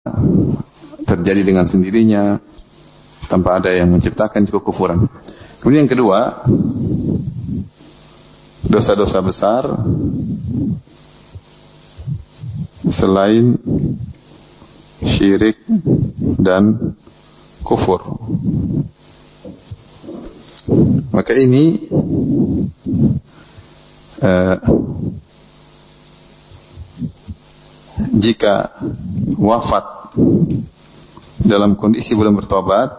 terjadi dengan sendirinya tanpa ada yang menciptakan, itu kekufuran. Kemudian yang kedua, dosa-dosa besar selain syirik dan kufur. Maka ini jika wafat dalam kondisi belum bertobat,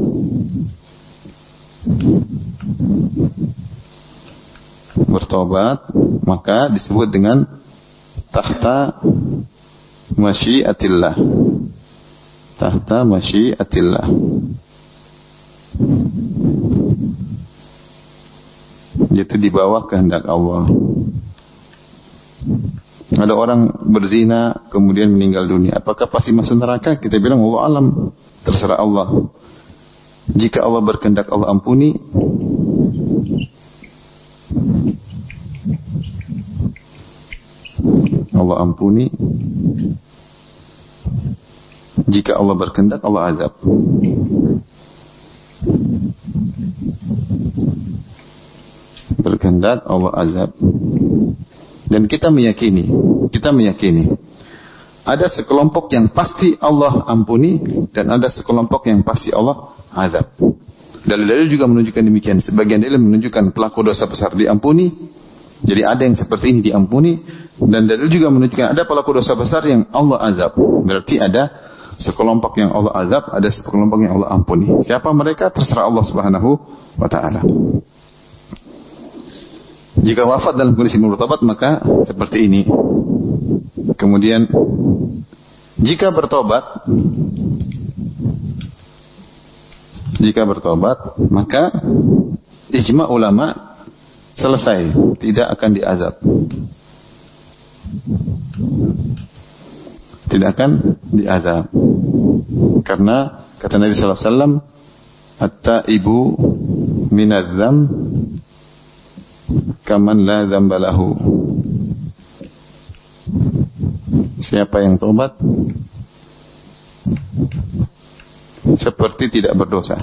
maka disebut dengan tahta masyiatillah. Tahta masyiatillah. Yaitu di bawah kehendak Allah. Ada orang berzina kemudian meninggal dunia, apakah pasti masuk neraka? Kita bilang Allah alam, terserah Allah. Jika Allah berkehendak, Allah ampuni. Allah ampuni. Jika Allah berkehendak, Allah azab. Berkehendak, Allah azab. Dan kita meyakini ada sekelompok yang pasti Allah ampuni dan ada sekelompok yang pasti Allah azab. Dalil-dalil juga menunjukkan demikian. Sebagian dalil menunjukkan pelaku dosa besar diampuni. Jadi ada yang seperti ini diampuni, dan dalil juga menunjukkan ada pelaku dosa besar yang Allah azab. Berarti ada sekelompok yang Allah azab, ada sekelompok yang Allah ampuni. Siapa mereka? Terserah Allah Subhanahu wa taala. Jika wafat dalam kondisi belum bertobat, maka seperti ini. Kemudian jika bertobat, maka ijma ulama selesai, tidak akan diazab. Tidak akan diazab. Karena kata Nabi sallallahu alaihi wasallam, at-taibu minadz-dzam kaman la dzamba lahu. Siapa yang tobat seperti tidak berdosa.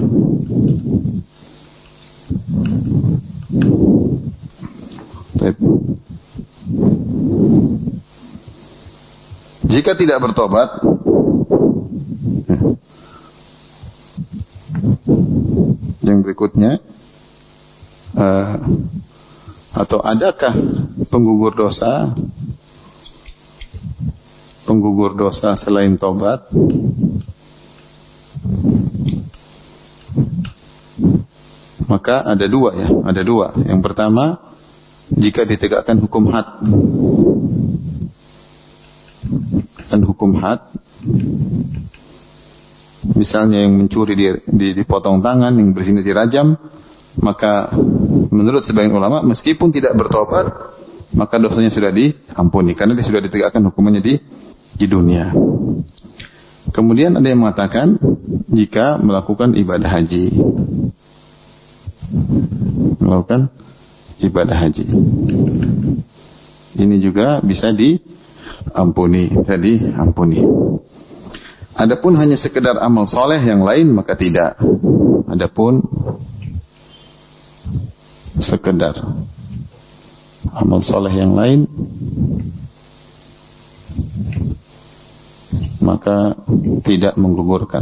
Jika tidak bertobat, yang berikutnya, atau adakah penggugur dosa selain tobat? Maka ada dua. Yang pertama, jika ditegakkan hukum had, misalnya yang mencuri dipotong tangan, yang berzina dirajam, maka menurut sebagian ulama meskipun tidak bertobat, maka dosanya sudah diampuni karena dia sudah ditegakkan hukumannya di dunia. Kemudian ada yang mengatakan jika melakukan ibadah haji. Ini juga bisa diampuni. Adapun hanya sekedar amal soleh yang lain maka tidak. Adapun sekedar amal soleh yang lain maka tidak menggugurkan.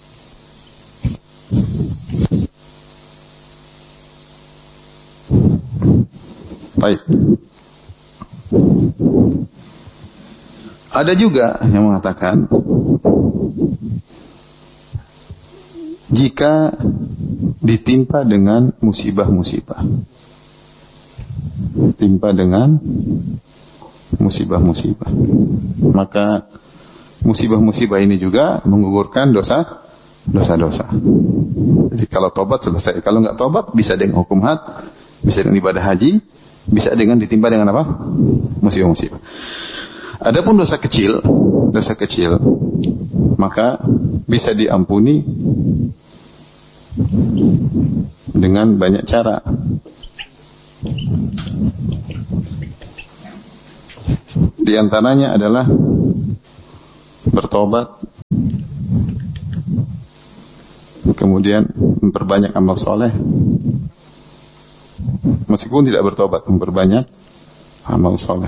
Baik. Ada juga yang mengatakan jika ditimpa dengan musibah-musibah, maka musibah-musibah ini juga menggugurkan dosa-dosa. Jadi kalau tobat selesai, kalau nggak tobat bisa dengan hukum had, bisa dengan ibadah haji, bisa dengan ditimpa dengan apa? Musibah-musibah. Adapun dosa kecil, maka bisa diampuni dengan banyak cara. Di antaranya adalah bertobat kemudian memperbanyak amal soleh, meskipun tidak bertobat, memperbanyak amal soleh,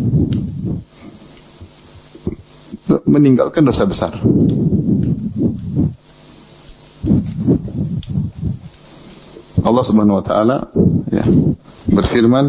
meninggalkan dosa besar. Allah Subhanahu wa taala ya berfirman,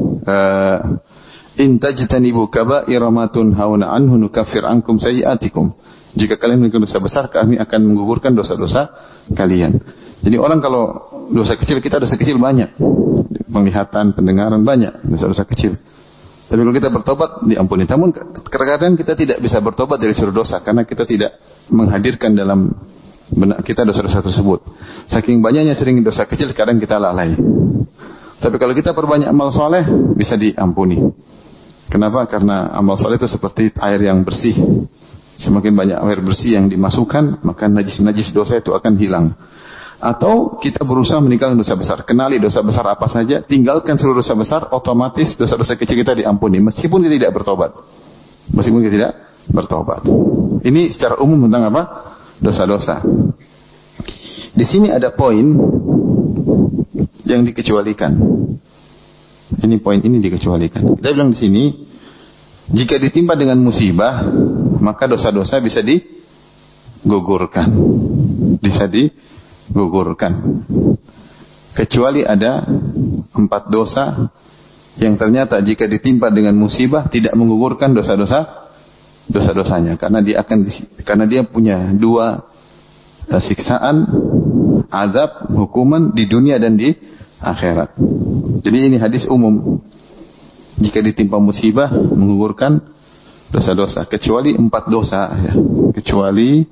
in tajtanibu kaba'ira ma tunhauna anhu nukaffir ankum sayi'atikum. Jika kalian meninggalkan dosa besar, kami akan menggugurkan dosa-dosa kalian. Jadi orang kalau dosa kecil, kita dosa kecil banyak. Penglihatan, pendengaran banyak, dosa-dosa kecil. Tapi kalau kita bertobat, diampuni. Namun kadang-kadang kita tidak bisa bertobat dari seluruh dosa, karena kita tidak menghadirkan dalam benak kita dosa-dosa tersebut. Saking banyaknya sering dosa kecil, kadang kita lalai. Tapi kalau kita perbanyak amal soleh, bisa diampuni. Kenapa? Karena amal soleh itu seperti air yang bersih. Semakin banyak air bersih yang dimasukkan, maka najis-najis dosa itu akan hilang. Atau kita berusaha meninggalkan dosa besar. Kenali dosa besar apa saja, tinggalkan seluruh dosa besar, otomatis dosa-dosa kecil kita diampuni. Meskipun kita tidak bertobat. Meskipun kita tidak bertobat. Ini secara umum tentang apa? Dosa-dosa. Di sini ada poin yang dikecualikan. Ini poin ini dikecualikan. Kita bilang di sini, jika ditimpa dengan musibah, maka dosa-dosa bisa digugurkan. Bisa digugurkan. Kecuali ada 4 dosa yang ternyata jika ditimpa dengan musibah tidak menggugurkan dosa-dosanya, karena dia punya 2 siksaan, azab, hukuman di dunia dan di akhirat. Jadi ini hadis umum. Jika ditimpa musibah menggugurkan dosa-dosa, kecuali 4 dosa ya. Kecuali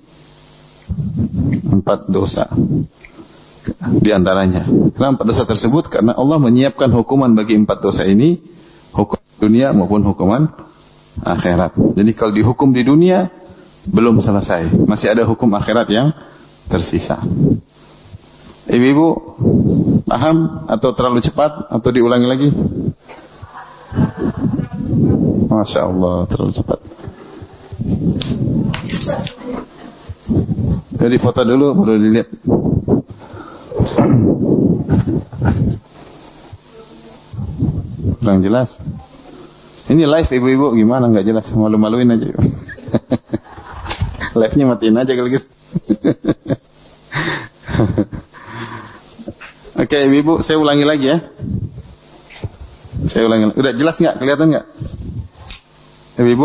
4 dosa di antaranya. Karena 4 dosa tersebut karena Allah menyiapkan hukuman bagi 4 dosa ini, hukum dunia maupun hukuman akhirat. Jadi kalau dihukum di dunia belum selesai, masih ada hukum akhirat yang tersisa. Ibu-ibu paham atau terlalu cepat atau diulangi lagi? Masya Allah, terlalu cepat. Jadi foto dulu baru dilihat. Kurang jelas. Ini live ibu-ibu gimana nggak jelas, malu-maluin aja. Live-nya matiin aja kalau gitu. Oke, ibu, saya ulangi lagi ya. Saya ulangi. Udah jelas nggak? Kelihatan nggak? Ibu?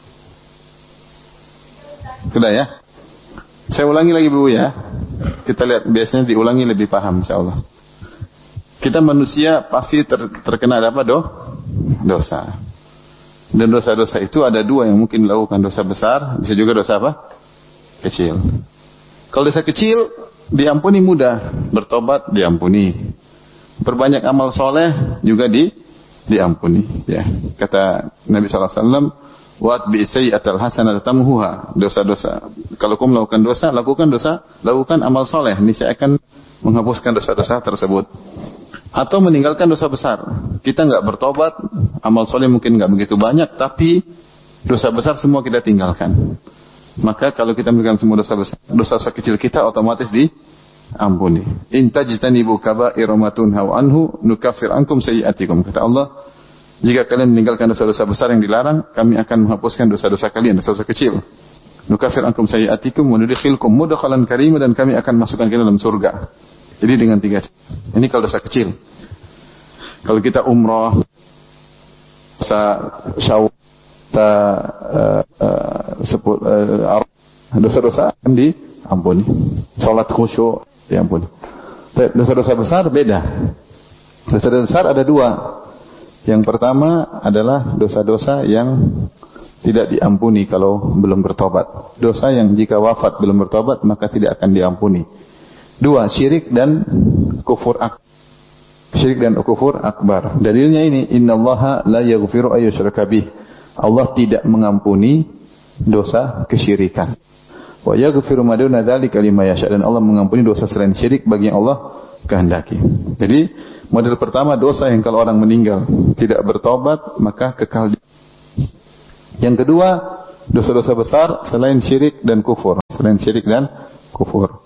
Sudah ya? Saya ulangi lagi Bu ya. Kita lihat biasanya diulangi lebih paham insyaallah. Kita manusia pasti terkena apa? Dosa. Dan dosa-dosa itu ada 2 yang mungkin dilakukan, dosa besar, bisa juga dosa apa? Kecil. Kalau dosa kecil diampuni mudah, bertobat diampuni. Perbanyak amal soleh juga diampuni. Ya, kata Nabi SAW, "Wat bi sayyi'atil hasanah tamhuha." Dosa-dosa. Kalau kamu melakukan dosa, lakukan amal soleh. Ini saya akan menghapuskan dosa-dosa tersebut. Atau meninggalkan dosa besar. Kita nggak bertobat, amal soleh mungkin nggak begitu banyak, tapi dosa besar semua kita tinggalkan. Maka kalau kita meninggalkan semua dosa besar, dosa-dosa kecil kita otomatis diampuni. In tajtanibu kaba'ira ma tunhaw anhu nukaffir ankum sayi'atikum. Kata Allah, jika kalian meninggalkan dosa-dosa besar yang dilarang, kami akan menghapuskan dosa-dosa kalian, dosa-dosa kecil. Nukaffir ankum sayi'atikum wa nudkhilkum mudkhalan karima, dan kami akan masukkan kalian dalam surga. Jadi dengan 3. Ini kalau dosa kecil. Kalau kita umrah, syawal, dosa-dosa akan diampuni. Salat khusyuk diampuni. Dosa-dosa besar beda. Dosa-dosa besar ada 2. Yang pertama adalah dosa-dosa yang tidak diampuni kalau belum bertobat. Dosa yang jika wafat belum bertobat maka tidak akan diampuni. 2, syirik dan kufur akbar. Syirik dan kufur akbar. Dalilnya ini, innallaha la yaghfiru ayyushraka bih. Allah tidak mengampuni dosa kesyirikan. Wa yaghfiru ma duna dzalika liman yasha, dan Allah mengampuni dosa selain syirik bagi yang Allah kehendaki. Jadi, model pertama dosa yang kalau orang meninggal tidak bertobat maka kekal. Yang kedua, dosa-dosa besar selain syirik dan kufur,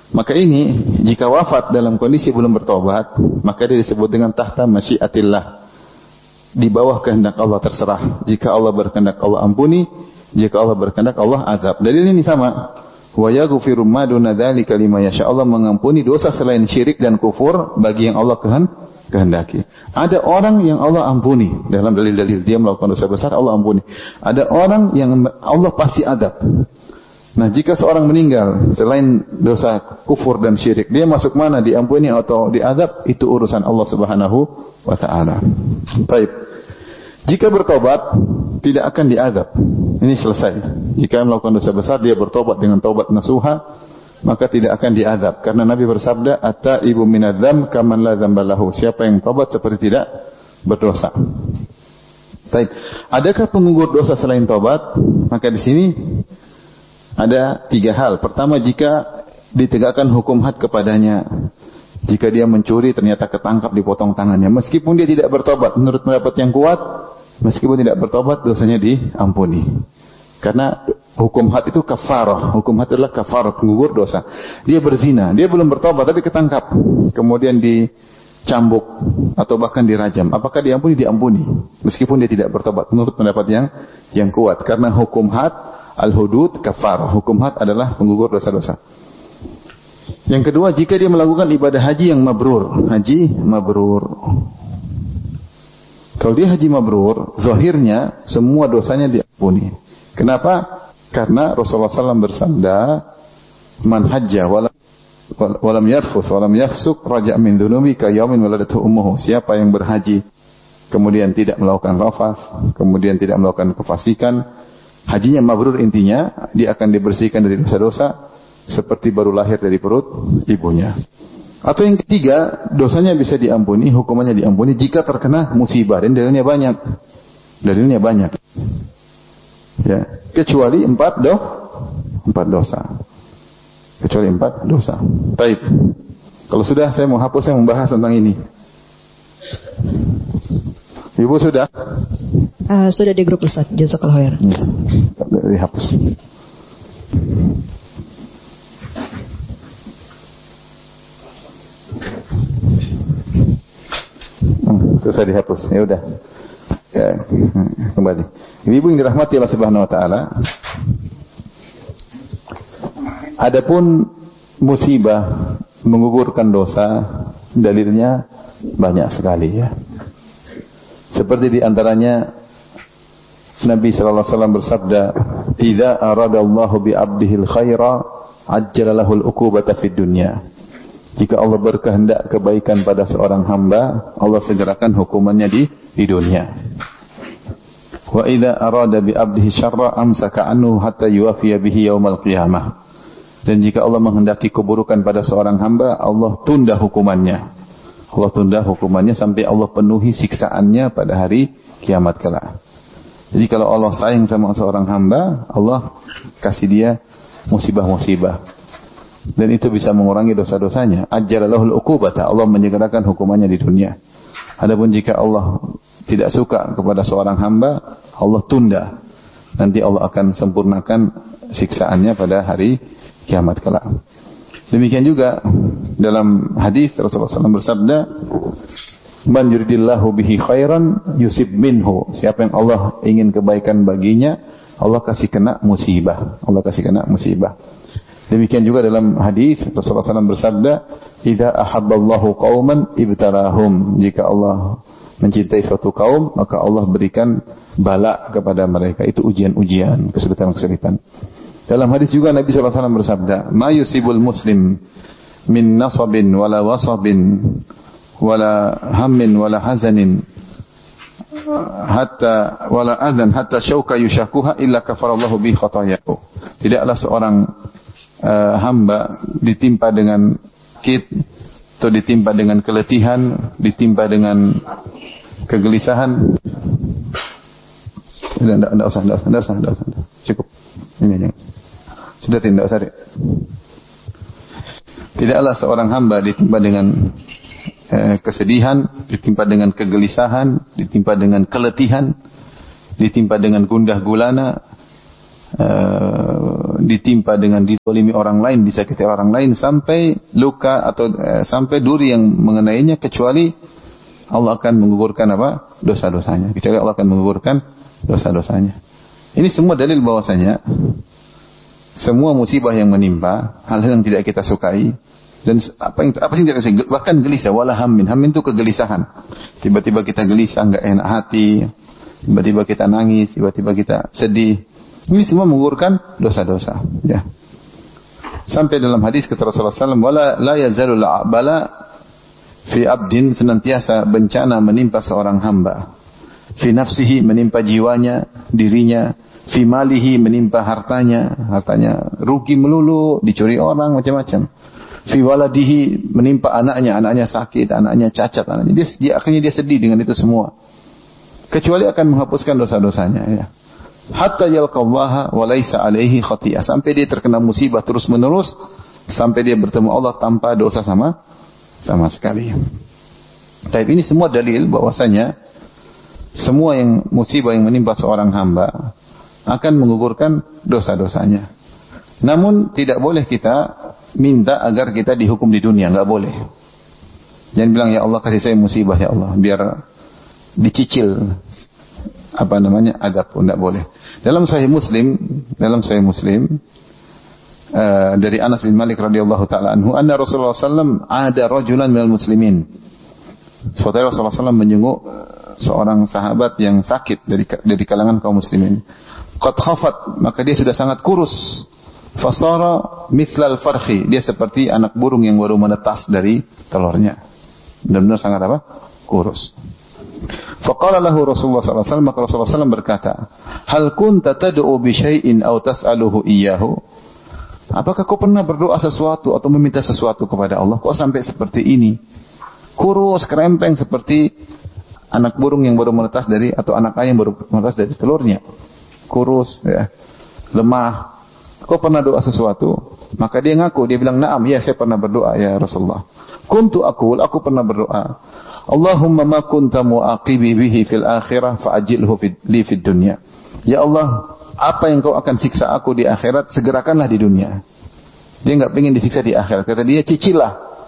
Maka ini jika wafat dalam kondisi belum bertobat, maka dia disebut dengan tahta masyiatillah. Di bawah kehendak Allah terserah. Jika Allah berkehendak Allah ampuni, jika Allah berkehendak Allah azab. Dalil ini sama. Wa yaghfiru ma duna dzalika liman yasha. Allah mengampuni dosa selain syirik dan kufur bagi yang Allah kehendaki. Ada orang yang Allah ampuni dalam dalil-dalil, dia melakukan dosa besar Allah ampuni. Ada orang yang Allah pasti azab. Nah, jika seorang meninggal selain dosa kufur dan syirik, dia masuk mana, diampuni atau diazab, itu urusan Allah Subhanahu wa taala. Baik. Jika bertobat tidak akan diazab. Ini selesai. Jika melakukan dosa besar dia bertobat dengan taubat nasuha, maka tidak akan diazab. Karena Nabi bersabda, "At-taibu minadz-dzam kaman la dzamba lahu." Siapa yang tobat seperti tidak berdosa. Baik. Adakah penggugur dosa selain tobat? Maka di sini ada 3 hal. Pertama, jika ditegakkan hukum had kepadanya. Jika dia mencuri ternyata ketangkap dipotong tangannya. Meskipun dia tidak bertobat, menurut pendapat yang kuat, meskipun tidak bertobat dosanya diampuni. Karena hukum had itu kafarah. Hukum had adalah kafarah, penggugur dosa. Dia berzina, dia belum bertobat tapi ketangkap. Kemudian dicambuk atau bahkan dirajam. Apakah diampuni? Diampuni. Meskipun dia tidak bertobat, menurut pendapat yang kuat. Karena hukum had al-hudud kafarah. Hukum had adalah penggugur dosa-dosa. Yang kedua, jika dia melakukan ibadah haji yang mabrur. Haji mabrur. Kalau dia haji mabrur, zahirnya semua dosanya diampuni. Kenapa? Karena Rasulullah SAW bersabda, "Man hajja walam yarfuth walam yafsuk raja' min dhunubi ka yaumin waladatuhu ummuhu." Siapa yang berhaji kemudian tidak melakukan rafas, kemudian tidak melakukan kefasikan, hajinya mabrur, intinya dia akan dibersihkan dari dosa-dosa seperti baru lahir dari perut ibunya. Atau yang ketiga, dosanya bisa diampuni, hukumannya diampuni jika terkena musibah. Dan dalilnya banyak. Dalilnya banyak. Ya, kecuali 4 dosa. Kecuali 4 dosa. Baik. Kalau sudah saya mau hapus, saya membahas tentang ini. Ibu sudah? Sudah di grup Ustaz. Jazakallahu khairan. Dihapus. Susah dihapus. Ya udah. Ya, kembali. Ibu yang dirahmati Allah Subhanahu wa taala. Adapun musibah menggugurkan dosa, dalilnya banyak sekali ya. Seperti di antaranya Nabi sallallahu alaihi wasallam bersabda, "Idza aradallahu bi 'abdihi al-khaira, ajjala lahu al-uqubata fid dunya." Jika Allah berkehendak kebaikan pada seorang hamba, Allah segerakan hukumannya di dunia. Wa idza arada bi 'abdihi syarra amsaka anhu hatta yuwafiya bihi yaumal qiyamah. Dan jika Allah menghendaki keburukan pada seorang hamba, Allah tunda hukumannya. Allah tunda hukumannya sampai Allah penuhi siksaannya pada hari kiamat kelak. Jadi kalau Allah sayang sama seorang hamba, Allah kasih dia musibah-musibah. Dan itu bisa mengurangi dosa-dosanya. Ajjalallahu al-uqubata. Allah menyegerakan hukumannya di dunia. Adapun jika Allah tidak suka kepada seorang hamba, Allah tunda. Nanti Allah akan sempurnakan siksaannya pada hari kiamat kelak. Demikian juga dalam hadis Rasulullah SAW bersabda, "Man yuridillahu bihi khairan yusib minhu." Siapa yang Allah ingin kebaikan baginya, Allah kasih kena musibah. Allah kasih kena musibah. Demikian juga dalam hadis Rasulullah SAW bersabda, "Idza ahabballahu qauman ibtalahum." Jika Allah mencintai suatu kaum, maka Allah berikan bala kepada mereka. Itu ujian-ujian, kesulitan-kesulitan. Dalam hadis juga Nabi SAW bersabda, "Ma yusibul muslim min nasabin wala wasabin wala hammin wala hazanin hatta wala adzan hatta syauka yushakuha illa kafarallahu bi khatayahu." Tidaklah seorang hamba ditimpa dengan atau ditimpa dengan keletihan, ditimpa dengan kegelisahan. Tidak usah. Cukup. Ini aja. Sudah tidak usah. Tidaklah seorang hamba ditimpa dengan kesedihan, ditimpa dengan kegelisahan, ditimpa dengan keletihan, ditimpa dengan gundah gulana, ditimpa dengan ditolimi orang lain, disakiti orang lain sampai luka atau sampai duri yang mengenainya, kecuali Allah akan menggugurkan apa? Dosa-dosanya. Kecuali Allah akan menggugurkan dosa-dosanya. Ini semua dalil bahwasanya semua musibah yang menimpa, hal-hal yang tidak kita sukai, dan apa sih yang tidak kita sukai, bahkan gelisah, wala hammin. Hammin itu kegelisahan. Tiba-tiba kita gelisah, enggak enak hati, tiba-tiba kita nangis, tiba-tiba kita sedih. Ini semua menggugurkan dosa-dosa. Ya. Sampai dalam hadis kata Rasulullah SAW, wala la yazalul bala fi abdin, senantiasa bencana menimpa seorang hamba. Fi nafsihi, menimpa jiwanya, dirinya. Fi malihi, menimpa hartanya rugi melulu, dicuri orang, macam-macam. Fi waladihi, menimpa anaknya sakit, anaknya cacat, akhirnya dia sedih dengan itu semua. Kecuali akan menghapuskan dosa-dosanya. Ya. Hatta yalqallaha wa laisa alaihi khati'ah, sampai dia terkena musibah terus menerus, sampai dia bertemu Allah tanpa dosa sama sekali. Tapi ini semua dalil bahwasanya semua yang musibah yang menimpa seorang hamba akan menggugurkan dosa-dosanya. Namun tidak boleh kita minta agar kita dihukum di dunia, enggak boleh. Jangan bilang ya Allah kasih saya musibah ya Allah biar dicicil adab, enggak boleh. Dalam Sahih Muslim dari Anas bin Malik radhiyallahu taala anhu, anna Rasulullah sallallahu ada rajulan minal muslimin. Suatu Rasulullah sallallahu menjenguk seorang sahabat yang sakit dari kalangan kaum muslimin. Qad khafat, maka dia sudah sangat kurus. Fasara mithlal farhi, dia seperti anak burung yang baru menetas dari telurnya. Benar-benar sangat kurus. Faqala lahu Rasulullah sallallahu alaihi wasallam, maka Rasulullah sallallahu berkata, "Hal kunta tad'u bi syai'in aw tas'aluhu iyyahu?" Apakah kau pernah berdoa sesuatu atau meminta sesuatu kepada Allah? Kok sampai seperti ini? Kurus, kerempeng seperti anak burung yang baru menetas atau anak ayam baru menetas dari telurnya. Kurus, ya, lemah. Kau pernah doa sesuatu? Maka dia ngaku, dia bilang, "Na'am, ya saya pernah berdoa ya Rasulullah." Kuntu aku pernah berdoa. Allahumma ma kunta mu'aqibi bihi fil akhirah fa'ajilhu li fid dunya. Ya Allah, apa yang kau akan siksa aku di akhirat, segerakanlah di dunia. Dia enggak ingin disiksa di akhirat. Kata dia, cicilah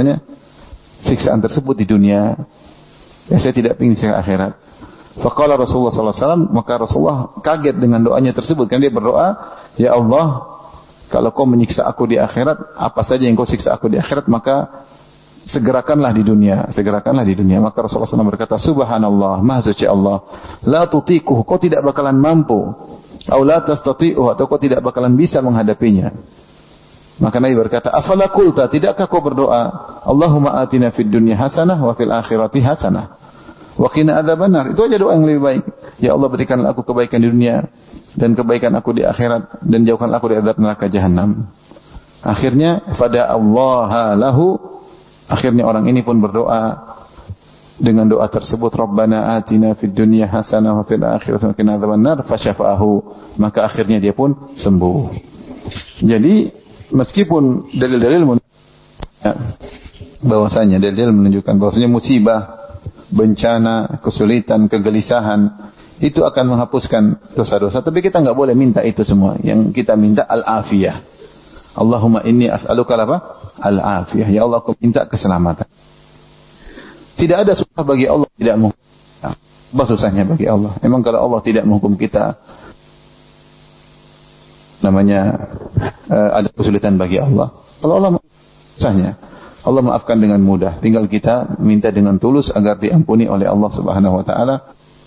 siksaan tersebut di dunia. Ya, saya tidak ingin siksa akhirat. Faqala Rasulullah sallallahu alaihi wasallam, maka Rasulullah kaget dengan doanya tersebut. Kan dia berdoa, "Ya Allah, kalau kau menyiksa aku di akhirat, apa saja yang kau siksa aku di akhirat, maka segerakanlah di dunia." Maka Rasulullah SAW berkata, "Subhanallah, maha suci Allah, la tutiquhu, kau tidak bakalan mampu, atau la tastati'u, atau kau tidak bakalan bisa menghadapinya." Maka Nabi berkata, "Afala qulta, tidakkah kau berdoa, Allahumma atina fid dunya hasanah wa fil akhirati hasanah wa qina adzabannar." Itu aja doa yang lebih baik. Ya Allah, berikanlah aku kebaikan di dunia dan kebaikan aku di akhirat, dan jauhkanlah aku dari azab neraka jahanam. Akhirnya pada Allah lahu, akhirnya orang ini pun berdoa dengan doa tersebut, "Rabbana atina fid dunya hasanah wa fil akhirati wa qina adzabannar," fasyafa'ahu, maka akhirnya dia pun sembuh. Jadi meskipun dalil-dalil menunjukkan bahwasanya musibah, bencana, kesulitan, kegelisahan itu akan menghapuskan dosa-dosa, tapi kita enggak boleh minta itu semua. Yang kita minta al-afiyah. Allahumma inni as'aluka al-afiyah. Ya Allah, aku minta keselamatan. Tidak ada susah bagi Allah, tidak mungkin. Apa susahnya bagi Allah? Memang kalau Allah tidak menghukum kita, ada kesulitan bagi Allah. Kalau Allah susahnya, Allah maafkan dengan mudah. Tinggal kita minta dengan tulus agar diampuni oleh Allah Subhanahu wa taala,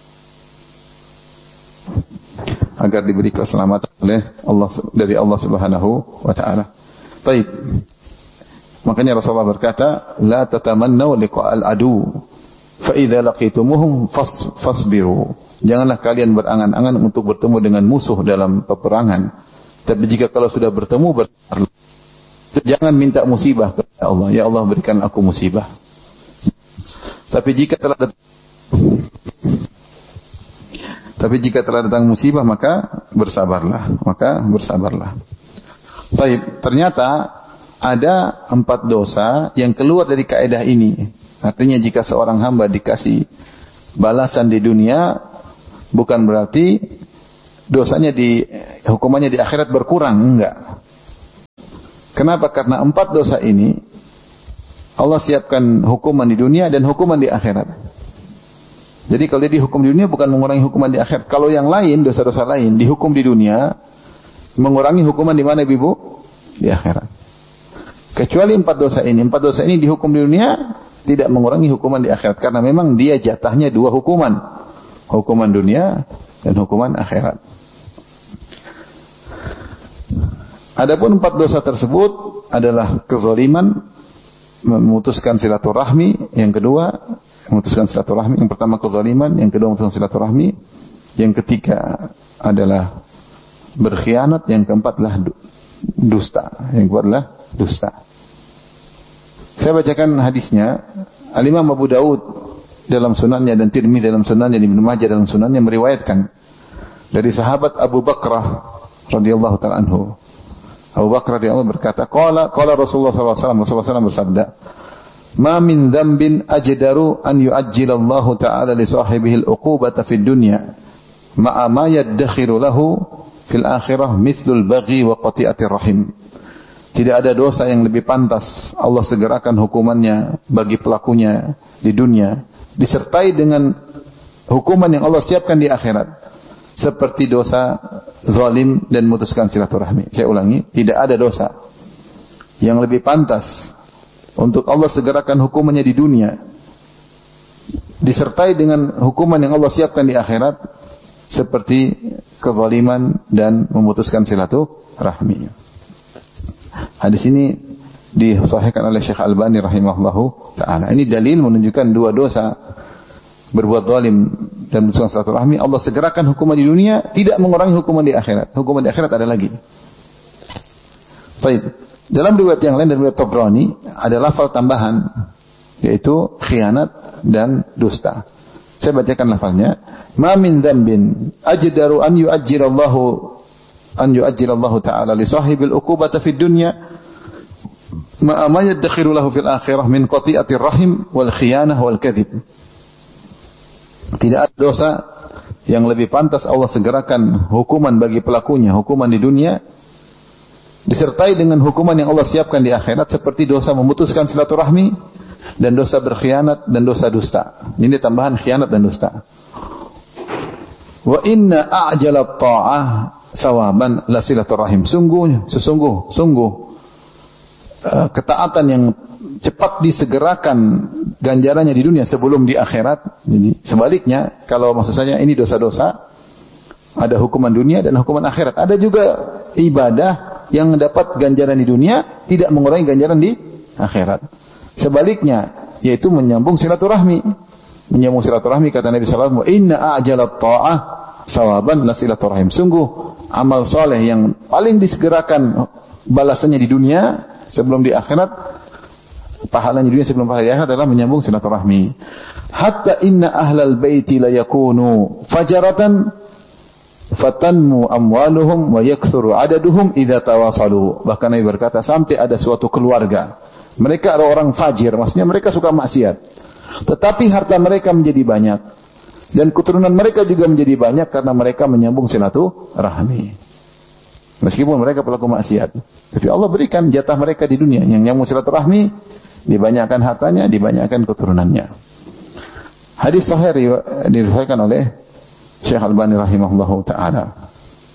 agar diberi keselamatan oleh Allah, dari Allah Subhanahu wa taala. Baik. Makanya Rasulullah berkata, "La tatamannaw liqa'al adu, fa idza laqitumuhum fasbiru." Janganlah kalian berangan-angan untuk bertemu dengan musuh dalam peperangan. Tapi jika kalau sudah bertemu, jangan minta musibah kepada Allah. Ya Allah, berikan aku musibah. Tapi jika telah datang musibah, maka bersabarlah. Baik, ternyata ada 4 dosa yang keluar dari kaidah ini. Artinya jika seorang hamba dikasih balasan di dunia, bukan berarti dosanya hukumannya di akhirat berkurang, enggak. Kenapa? Karena 4 dosa ini Allah siapkan hukuman di dunia dan hukuman di akhirat. Jadi kalau dia dihukum di dunia bukan mengurangi hukuman di akhirat. Kalau yang lain, dosa-dosa lain dihukum di dunia, mengurangi hukuman di mana Ibu? Di akhirat. Kecuali 4 dosa ini. 4 dosa ini dihukum di dunia, tidak mengurangi hukuman di akhirat. Karena memang dia jatahnya 2 hukuman. Hukuman dunia dan hukuman akhirat. Adapun 4 dosa tersebut adalah kezaliman, memutuskan silaturahmi, yang kedua memutuskan silaturahmi, yang pertama kezaliman, yang kedua memutuskan silaturahmi, yang ketiga adalah berkhianat, yang keempat adalah dusta. Yang keempat adalah dusta. Saya bacakan hadisnya. Al-Imam Abu Daud dalam sunannya dan Tirmidzi dalam sunannya, Ibnu Majah dalam sunannya meriwayatkan dari sahabat Abu Bakrah radhiyallahu taala anhu. Abu Bakar radhiyallahu berkata, qala Rasulullah sallallahu alaihi wasallam, Rasulullah SAW bersabda, "Ma min dzambin ajdaru an yu'ajjilallahu ta'ala li sahibihi al-uqubata fid dunya, ma'a ma yaddakhiru lahu fil akhirah mithlul baghi wa qati'atir rahim." Tidak ada dosa yang lebih pantas Allah segerakan hukumannya bagi pelakunya di dunia, disertai dengan hukuman yang Allah siapkan di akhirat. Seperti dosa zalim dan memutuskan silaturahmi. Saya ulangi, tidak ada dosa yang lebih pantas untuk Allah segerakan hukumannya di dunia, disertai dengan hukuman yang Allah siapkan di akhirat, seperti kezaliman dan memutuskan silaturahmi. Hadis ini disahihkan oleh Syekh Albani rahimahullahu taala. Ini dalil menunjukkan 2 dosa, berbuat zalim dan memutuskan silaturahmi, Allah segerakan hukuman di dunia, tidak mengurangi hukuman di akhirat. Hukuman di akhirat ada lagi. Baik. Dalam riwayat yang lain, dan riwayat Tabrani, ada lafal tambahan, yaitu khianat dan dusta. Saya bacakan lafalnya. Ma min dzambin ajdaru an yu'ajjilallahu ta'ala li sahibil uqubata fid dunya ma yaddakhiru lahu fil akhirah min qati'atir rahim wal khiyanah wal kadhib. Tidak ada dosa yang lebih pantas Allah segerakan hukuman bagi pelakunya, hukuman di dunia, disertai dengan hukuman yang Allah siapkan di akhirat, seperti dosa memutuskan silaturahmi dan dosa berkhianat dan dosa dusta. Ini tambahan khianat dan dusta. Wa inna a'jala ta'ah sawaban la silaturahim. Sungguh ketaatan yang cepat disegerakan ganjarannya di dunia sebelum di akhirat. Jadi sebaliknya, kalau maksud saya ini dosa-dosa, ada hukuman dunia dan hukuman akhirat. Ada juga ibadah yang dapat ganjaran di dunia, tidak mengurangi ganjaran di akhirat. Sebaliknya, yaitu menyambung silaturahmi. Menyambung silaturahmi, kata Nabi sallallahu alaihi wasallam, inna a'jalat ta'ah sawaban la silaturahim. Sungguh amal soleh yang paling disegerakan balasannya di dunia sebelum di akhirat, pahalanya di dunia sebelum pahala di akhirat adalah menyambung silaturahmi. Hatta inna ahlal baiti la yakunu fajaratan fatanmu amwaluhum wa yakthuru adaduhum idza tawasalu. Bahkan Nabi berkata, sampai ada suatu keluarga, mereka adalah orang fajir, maksudnya mereka suka maksiat, tetapi harta mereka menjadi banyak dan keturunan mereka juga menjadi banyak karena mereka menyambung silaturahmi. Meskipun mereka pelaku maksiat, tapi Allah berikan jatah mereka di dunia yang nyambung silaturahmi, dibanyakkan hartanya, dibanyakkan keturunannya. Hadis sahih diriwayatkan oleh Syekh Albani rahimahullahu taala.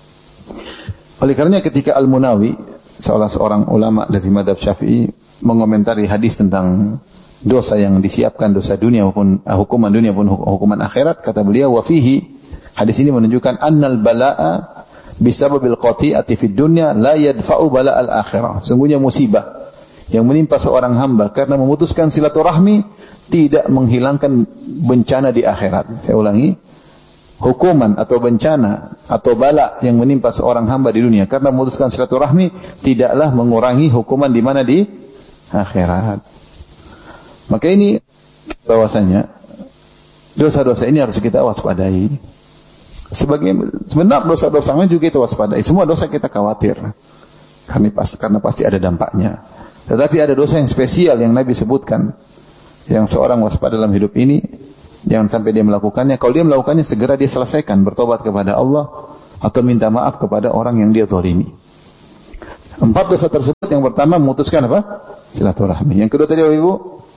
Oleh karenanya ketika Al-Munawi, salah seorang ulama dari mazhab Syafi'i, mengomentari hadis tentang dosa yang disiapkan, dosa dunia maupun hukuman dunia maupun hukuman akhirat, kata beliau, wa fihi, hadis ini menunjukkan annal balaa bisababil qati'ati fid dunya la yadfa'u bala'al akhirah. Sungguhnya musibah yang menimpa seorang hamba karena memutuskan silaturahmi tidak menghilangkan bencana di akhirat. Saya ulangi, hukuman atau bencana atau bala yang menimpa seorang hamba di dunia karena memutuskan silaturahmi tidaklah mengurangi hukuman di mana di akhirat. Maka ini bahwasanya dosa-dosa ini harus kita waspadai. Sebenarnya dosa-dosa lain juga kita waspadai. Semua dosa kita khawatir karena pasti ada dampaknya. Tetapi ada dosa yang spesial yang Nabi sebutkan, yang seorang waspada dalam hidup ini, jangan sampai dia melakukannya. Kalau dia melakukannya, segera dia selesaikan, bertobat kepada Allah, atau minta maaf kepada orang yang dia zalimi. 4 dosa tersebut, yang pertama memutuskan apa? Silaturahmi. Yang kedua tadi Ibu,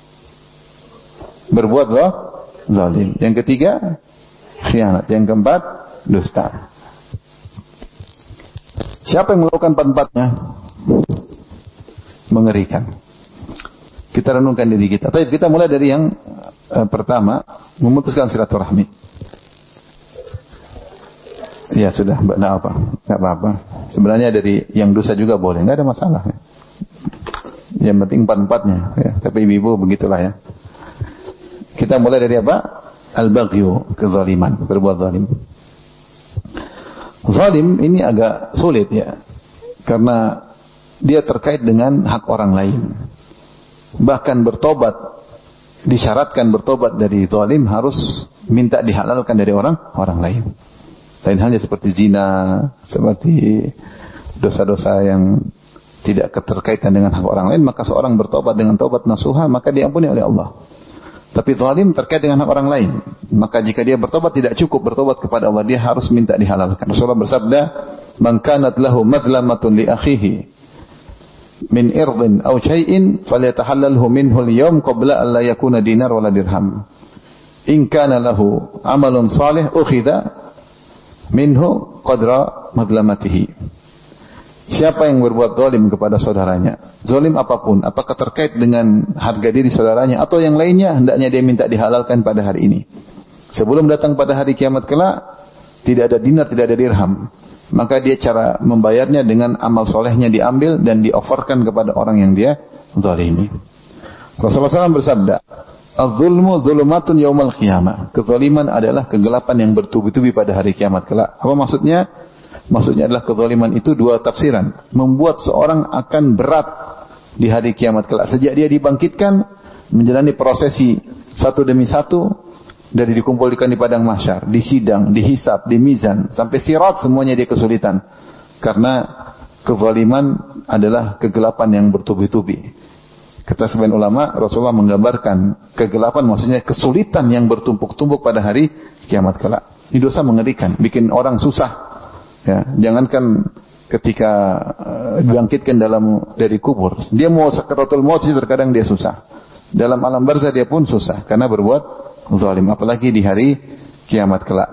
berbuat zalim. Yang ketiga, khianat. Yang keempat, dusta. Siapa yang melakukan 4-4-nya? Mengerikan. Kita renungkan diri kita. Tapi kita mulai dari yang pertama, memutuskan silaturahmi. Ya sudah, enggak apa-apa. Sebenarnya dari yang dosa juga boleh, enggak ada masalah. Yang penting 4-4-nya. Ya. Tapi ibu-ibu begitulah ya. Kita mulai dari apa? Al-baghyu, kezaliman, berbuat zalim. Zalim ini agak sulit ya, karena dia terkait dengan hak orang lain. Bahkan bertobat, disyaratkan bertobat dari zalim harus minta dihalalkan dari orang lain. Lain halnya seperti zina, seperti dosa-dosa yang tidak keterkaitan dengan hak orang lain, maka seorang bertobat dengan tobat nasuha, maka diampuni oleh Allah. Tapi zalim terkait dengan hak orang lain, maka jika dia bertobat tidak cukup bertobat kepada Allah, dia harus minta dihalalkan. Rasulullah bersabda, "Man kanat lahu madlamatun li akhihi min irdin aw syai'in falyatahallalhu minhu al-yawm qabla an la yakuna dinar wala dirham. In kana lahu amalun salih ukhidha minhu qadra madlamatihi." Siapa yang berbuat zalim kepada saudaranya, zalim apapun, apakah terkait dengan harga diri saudaranya atau yang lainnya, hendaknya dia minta dihalalkan pada hari ini. Sebelum datang pada hari kiamat kelak, tidak ada dinar, tidak ada dirham. Maka dia cara membayarnya dengan amal solehnya diambil dan dioferkan kepada orang yang dia zalimi. Rasulullah SAW bersabda, "Az-zulmu zulumatun yaumal qiyamah." Kezaliman adalah kegelapan yang bertubi-tubi pada hari kiamat kelak. Apa maksudnya? Maksudnya adalah kezaliman itu dua tafsiran. Membuat seorang akan berat di hari kiamat kelak. Sejak dia dibangkitkan, menjalani prosesi satu demi satu, dari dikumpulkan di padang mahsyar, di sidang, dihisab, di mizan, sampai sirat, semuanya dia kesulitan. Karena kezaliman adalah kegelapan yang bertubi-tubi. Kata sebagian ulama, Rasulullah menggambarkan kegelapan, maksudnya kesulitan yang bertumpuk-tumpuk pada hari kiamat kelak. Ini dosa mengerikan, bikin orang susah. Ya, jangankan ketika dibangkitkan dari kubur, dia mau sakaratul maut sih terkadang dia susah. Dalam alam barzah dia pun susah karena berbuat zalim, apalagi di hari kiamat kelak.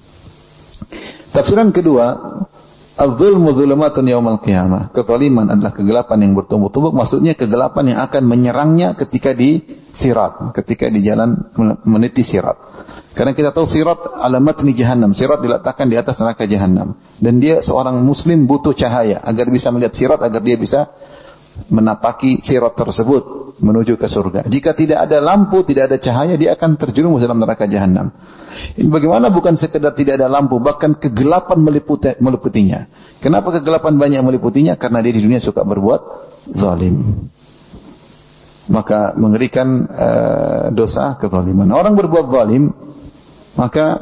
Tafsiran kedua, az-zulmu zulumatun yaumal qiyamah. Kezaliman adalah kegelapan yang bertumpuk-tumpuk, maksudnya kegelapan yang akan menyerangnya ketika di sirat, ketika di jalan meniti sirat. Karena kita tahu sirat alamat ni jahannam. Sirat diletakkan di atas neraka jahannam. Dan dia seorang muslim butuh cahaya agar bisa melihat sirat, agar dia bisa menapaki sirat tersebut menuju ke surga. Jika tidak ada lampu, tidak ada cahaya, dia akan terjerumus dalam neraka jahannam. Ini bagaimana bukan sekedar tidak ada lampu, bahkan kegelapan meliputinya. Kenapa kegelapan banyak meliputinya? Karena dia di dunia suka berbuat zalim. Maka mengerikan dosa kezaliman. Orang berbuat zalim, maka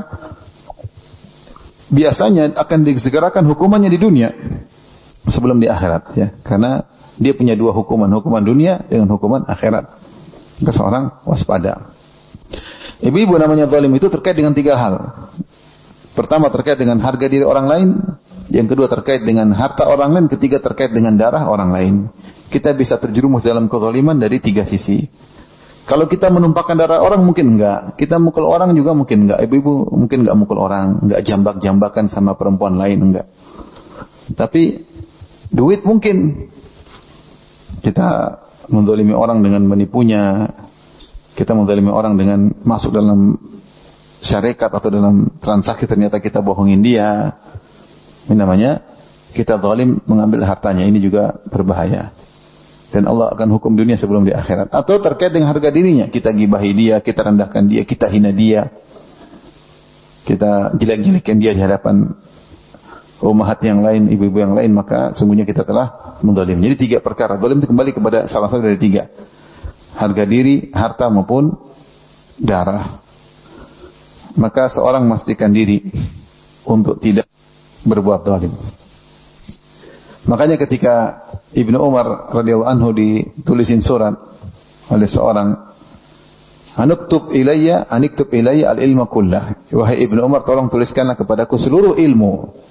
biasanya akan disegerakan hukumannya di dunia sebelum di akhirat, ya. Karena dia punya dua hukuman dunia dengan hukuman akhirat. Maka seorang waspada. Ibu-ibu namanya zalim itu terkait dengan 3 hal. Pertama terkait dengan harga diri orang lain, yang kedua terkait dengan harta orang lain, ketiga terkait dengan darah orang lain. Kita bisa terjerumus dalam kezaliman dari 3 sisi. Kalau kita menumpahkan darah orang mungkin enggak. Kita mukul orang juga mungkin enggak. Ibu-ibu mungkin enggak mukul orang, enggak jambak-jambakan sama perempuan lain, enggak. Tapi duit mungkin. Kita menzalimi orang dengan menipunya. Kita menzalimi orang dengan masuk dalam syarikat atau dalam transaksi ternyata kita bohongin dia. Ini namanya kita zalim mengambil hartanya. Ini juga berbahaya. Dan Allah akan hukum dunia sebelum di akhirat. Atau terkait dengan harga dirinya. Kita gibahi dia, kita rendahkan dia, kita hina dia. Kita jelek-jelekan dia di hadapan ummahat yang lain, ibu-ibu yang lain. Maka sungguhnya kita telah menzalim. Jadi 3 perkara. Zalim itu kembali kepada salah satu dari 3. Harga diri, harta maupun darah. Maka seorang memastikan diri untuk tidak berbuat zalim. Makanya ketika Ibnu Umar radhiyallahu anhu ditulisin surat oleh seorang, "Anuktub ilayya al-ilma kullah." Wahai Ibnu Umar, tolong tuliskanlah kepadaku seluruh ilmu.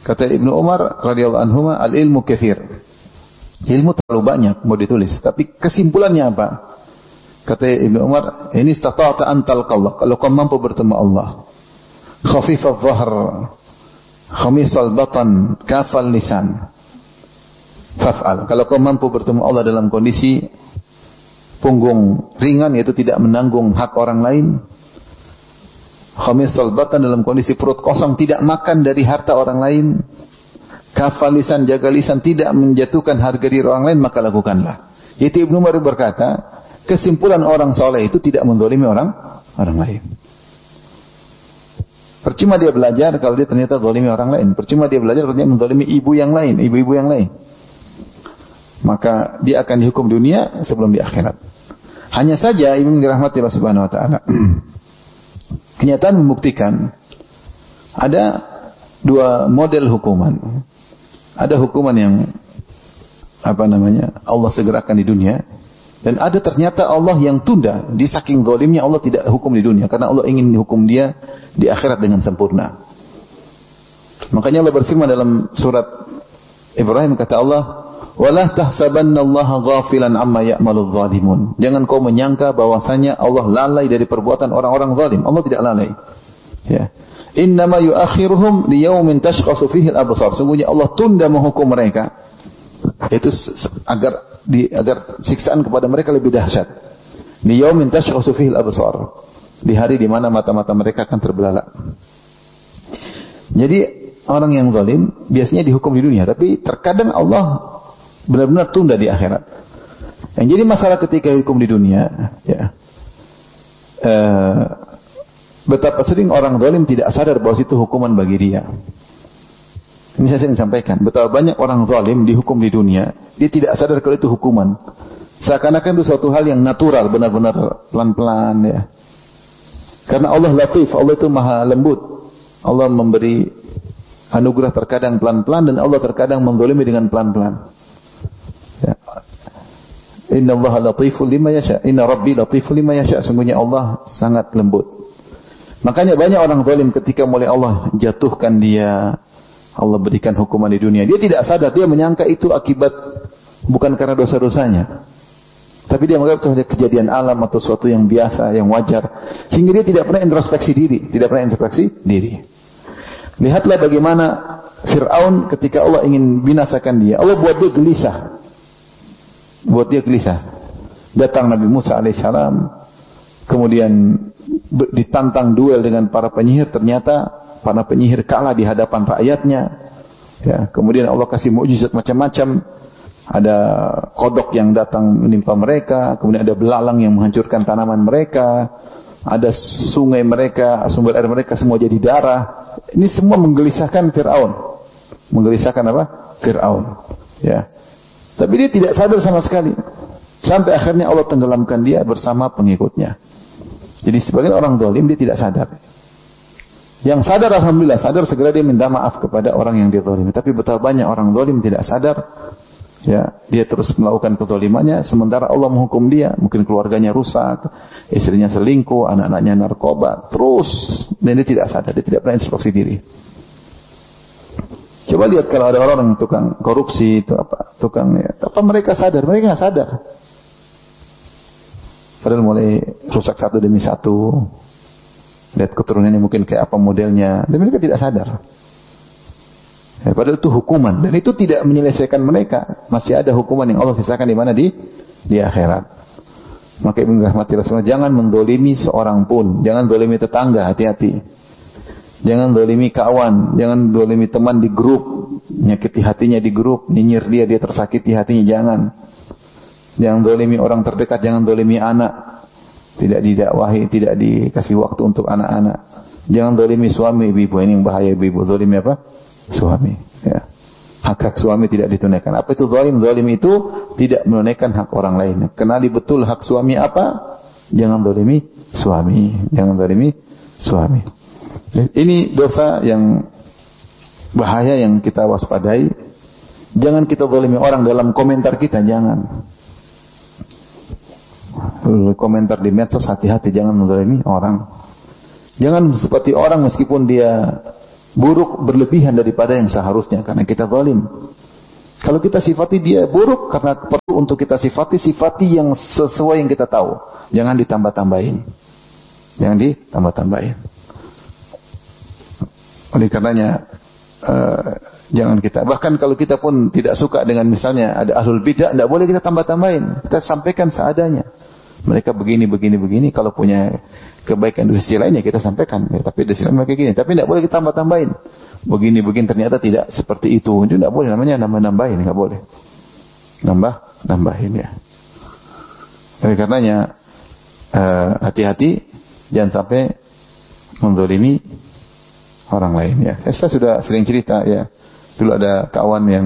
Kata Ibnu Umar radhiyallahu anhu, al-ilmu katsir. Ilmu terlalu banyak mau ditulis, tapi kesimpulannya apa? Kata Ibnu Umar, ini istata'ta an talqallah, kalau kau mampu bertemu Allah. Khafifadh dhahr, khamisal batan, kafal lisan. Faf'al. Kalau kau mampu bertemu Allah dalam kondisi punggung ringan, yaitu tidak menanggung hak orang lain. Khamisal batan, dalam kondisi perut kosong, tidak makan dari harta orang lain. Kafal lisan, jaga lisan, tidak menjatuhkan harga diri orang lain, maka lakukanlah. Itu Ibnu Umar berkata, kesimpulan orang soleh itu tidak menzalimi orang lain. Percuma dia belajar kalau dia ternyata zalimi orang lain. Percuma dia belajar kalau dia menzalimi ibu yang lain, ibu-ibu yang lain. Maka dia akan dihukum dunia sebelum di akhirat. Hanya saja ibu dirahmati Allah Subhanahu wa taala. Kenyataan membuktikan ada dua model hukuman. Ada hukuman yang Allah segerakan di dunia, dan ada ternyata Allah yang tunda. Di saking zalimnya Allah tidak hukum di dunia karena Allah ingin hukum dia di akhirat dengan sempurna. Makanya Allah berfirman dalam surat Ibrahim, kata Allah, "Wala tahsabannallaha ghafilan amma ya'maludz zalimun." Jangan kau menyangka bahwasanya Allah lalai dari perbuatan orang-orang zalim. Allah tidak lalai. Ya. Innama yuakhiruhum liyaumin tashkhasu fihi al-absar. Sungguhnya Allah tunda menghukum mereka itu agar siksaan kepada mereka lebih dahsyat. Liyaumin tashkhasu fihi al-absar. Di hari di mana mata-mata mereka akan terbelalak. Jadi orang yang zalim biasanya dihukum di dunia, tapi terkadang Allah benar-benar tunda di akhirat. Yang jadi masalah ketika hukum di dunia, ya, betapa sering orang zalim tidak sadar bahwa itu hukuman bagi dia. Ini saya sering sampaikan. Betapa banyak orang zalim dihukum di dunia, dia tidak sadar kalau itu hukuman. Seakan-akan itu suatu hal yang natural, benar-benar pelan-pelan, ya. Karena Allah latif, Allah itu maha lembut. Allah memberi anugerah terkadang pelan-pelan, dan Allah terkadang menzalimi dengan pelan-pelan. Ya. Inna Allah latiful lima yasha. Inna Rabbi latiful lima yasha. Sungguhnya Allah sangat lembut. Makanya banyak orang zalim ketika mulai Allah jatuhkan dia, Allah berikan hukuman di dunia, dia tidak sadar, dia menyangka itu akibat bukan karena dosa-dosanya, tapi dia menganggap itu kejadian alam atau sesuatu yang biasa, yang wajar, sehingga dia tidak pernah introspeksi diri. Lihatlah bagaimana Fir'aun ketika Allah ingin binasakan dia, Allah buat dia gelisah. Datang Nabi Musa alaihissalam, kemudian ditantang duel dengan para penyihir, ternyata para penyihir kalah di hadapan rakyatnya. Ya, kemudian Allah kasih mukjizat macam-macam. Ada kodok yang datang menimpa mereka, kemudian ada belalang yang menghancurkan tanaman mereka, ada sungai mereka, sumber air mereka semua jadi darah. Ini semua menggelisahkan Fir'aun. Fir'aun. Ya. Tapi dia tidak sadar sama sekali. Sampai akhirnya Allah tenggelamkan dia bersama pengikutnya. Jadi sebagian orang zalim dia tidak sadar. Yang sadar alhamdulillah, sadar segera dia minta maaf kepada orang yang dia zalimi. Tapi betapa banyak orang zalim tidak sadar, ya, dia terus melakukan kezalimannya sementara Allah menghukum dia, mungkin keluarganya rusak, istrinya selingkuh, anak-anaknya narkoba, terus dan dia tidak sadar, dia tidak pernah introspeksi diri. Coba lihat kalau ada orang yang tukang korupsi itu apa mereka sadar? Mereka nggak sadar. Padahal mulai rusak satu demi satu. Lihat keturunannya mungkin kayak apa modelnya. Dan mereka tidak sadar. Ya, padahal itu hukuman. Dan itu tidak menyelesaikan mereka. Masih ada hukuman yang Allah sisakan di mana? Di akhirat. Maka Ibnu rahmati Rasulullah, jangan mendolimi seorang pun. Jangan dolimi tetangga, hati-hati. Jangan dolimi kawan. Jangan dolimi teman di grup. Nyakiti hatinya di grup. Nyinyir dia tersakiti hatinya. Jangan dolimi orang terdekat, jangan dolimi anak. Tidak didakwahi, tidak dikasih waktu untuk anak-anak. Jangan dolimi suami, ibu. Ini yang bahaya ibu. Dolimi apa? Suami. Ya. Hak suami tidak ditunaikan. Apa itu zalim? Zalim itu tidak menunaikan hak orang lain. Kenali betul hak suami apa? Jangan dolimi suami. Ini dosa yang bahaya yang kita waspadai. Jangan kita zalimi orang dalam komentar kita, jangan. Komentar di medsos, hati-hati, jangan menzalimi orang. Jangan seperti orang meskipun dia buruk berlebihan daripada yang seharusnya karena kita zalim. Kalau kita sifati dia buruk karena perlu untuk kita sifati yang sesuai yang kita tahu. Jangan ditambah-tambahin. Jangan ditambah-tambahin. Oleh karenanya jangan kita, bahkan kalau kita pun tidak suka dengan misalnya ada ahlul bidah, tidak boleh kita tambah-tambahin. Kita sampaikan seadanya. Mereka begini. Kalau punya kebaikan di sisi lain ya kita sampaikan. Ya, tapi di sisi lain mereka gini. Tapi tidak boleh kita tambah-tambahin. Begini ternyata tidak seperti itu. Itu tidak boleh, namanya nambah-nambahin, nggak boleh. Nambahin ya. Oleh karenanya hati-hati jangan sampai menzalimi orang lain ya. Saya sudah sering cerita ya. Dulu ada kawan yang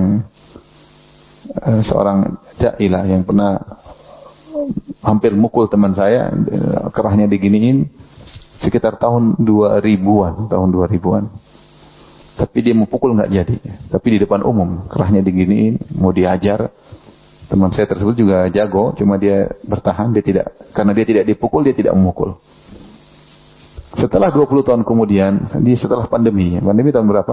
seorang da'ilah yang pernah hampir mukul teman saya, kerahnya diginiin sekitar tahun 2000-an. Tapi dia mau pukul nggak jadi. Tapi di depan umum, kerahnya diginiin, mau diajar. Teman saya tersebut juga jago, cuma dia bertahan, karena dia tidak dipukul, dia tidak memukul. Setelah 20 tahun kemudian, setelah pandemi tahun berapa?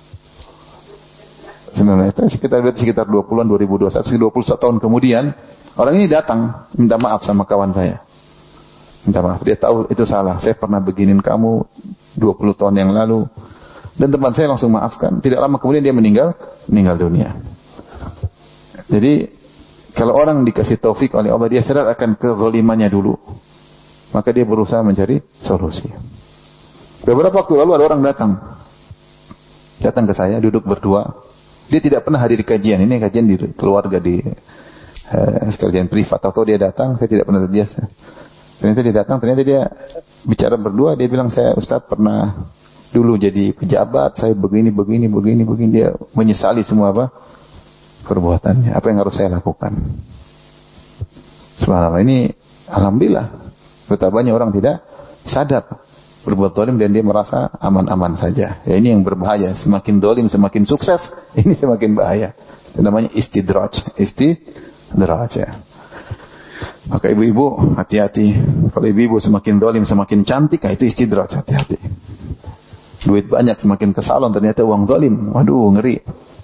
Sekitar 20-an, 2021, 21 tahun kemudian, orang ini datang, minta maaf sama kawan saya. Minta maaf, dia tahu itu salah. Saya pernah beginin kamu 20 tahun yang lalu. Dan teman saya langsung maafkan. Tidak lama kemudian dia meninggal dunia. Jadi, kalau orang dikasih taufik oleh Allah, dia sadar akan kezalimannya dulu. Maka dia berusaha mencari solusi. Beberapa waktu lalu ada orang datang ke saya, duduk berdua. Dia tidak pernah hadir di kajian. Ini kajian di keluarga, di kajian privat. Atau dia datang, saya tidak pernah terbiasa. Ternyata dia datang, ternyata dia bicara berdua. Dia bilang, saya Ustaz pernah dulu jadi pejabat, saya begini. Dia menyesali semua perbuatannya. Apa yang harus saya lakukan? Subhanallah, ini alhamdulillah. Betapa banyak orang tidak sadar berbuat zalim dan dia merasa aman-aman saja. Ya, ini yang berbahaya. Semakin zalim, semakin sukses, ini semakin bahaya. Itu namanya istidraj ya. Maka ibu-ibu hati-hati. Kalau ibu-ibu semakin zalim, semakin cantik, itu istidraj, hati-hati. Duit banyak semakin ke salon, ternyata uang zalim. Waduh, ngeri.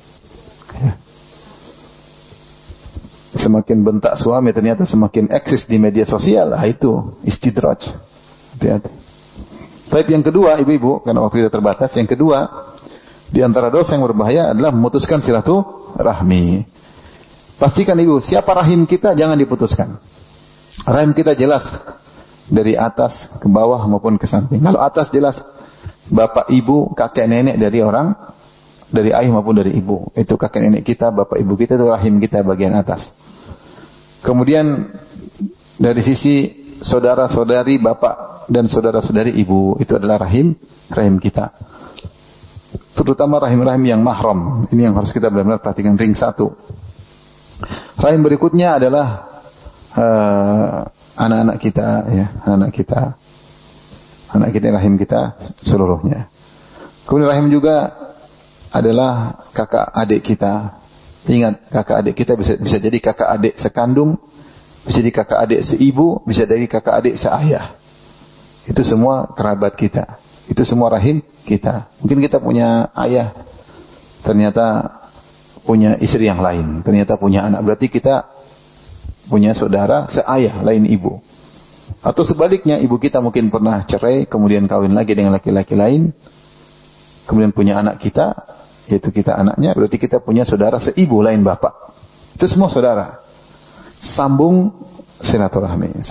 Semakin bentak suami, ternyata semakin eksis di media sosial. Itu istidraj. Hati-hati. Tapi yang kedua, ibu-ibu, karena waktu kita terbatas, yang kedua, di antara dosa yang berbahaya adalah memutuskan silaturahmi. Pastikan ibu, siapa rahim kita jangan diputuskan. Rahim kita jelas dari atas ke bawah maupun ke samping. Kalau atas jelas bapak, ibu, kakek, nenek dari ayah maupun dari ibu. Itu kakek nenek kita, bapak, ibu kita, itu rahim kita bagian atas. Kemudian dari sisi saudara-saudari bapak dan saudara-saudari ibu, itu adalah rahim kita. Terutama rahim-rahim yang mahram. Ini yang harus kita benar-benar perhatikan, ring 1. Rahim berikutnya adalah anak-anak kita, ya, anak kita rahim kita seluruhnya. Kemudian rahim juga adalah kakak adik kita. Ingat, kakak adik kita bisa jadi kakak adik sekandung, bisa jadi kakak adik seibu, bisa jadi kakak adik seayah. Itu semua kerabat kita. Itu semua rahim kita. Mungkin kita punya ayah, ternyata punya istri yang lain, ternyata punya anak. Berarti kita punya saudara seayah, lain ibu. Atau sebaliknya, ibu kita mungkin pernah cerai, kemudian kawin lagi dengan laki-laki lain, kemudian punya anak kita, yaitu kita anaknya, berarti kita punya saudara seibu, lain bapak. Itu semua saudara. Sambung silaturahmi.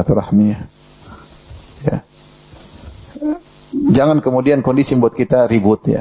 Ya. Jangan kemudian kondisi membuat kita ribut ya.